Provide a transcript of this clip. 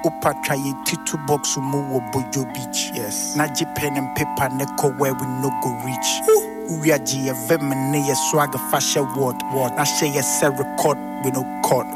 Upa try titu box umu Bojo Beach. Yes. Naji pen and paper neko where we no go reach. We are G a feminine swagger fashion word. Na share a record we no court.